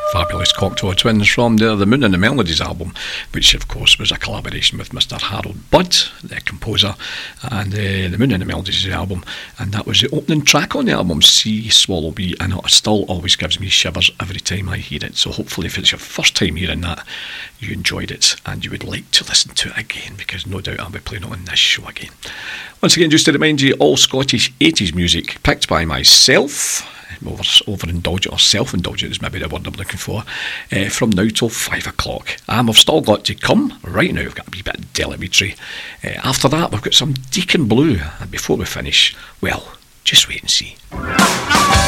Fabulous Cocteau Twins from the Moon and the Melodies album, which of course was a collaboration with Mr. Harold Budd, the composer, and the Moon and the Melodies album, and that was the opening track on the album, See Swallow Bee, and it still always gives me shivers every time I hear it. So hopefully if it's your first time hearing that, you enjoyed it and you would like to listen to it again, because no doubt I'll be playing it on this show again. Once again, just to remind you, all Scottish 80s music picked by myself, overindulgent or self-indulgent is maybe the word I'm looking for, from now till 5 o'clock. I've still got to come. Right now we've got a wee bit of Delimitry. After that we've got some Deacon Blue, and before we finish, well, just wait and see.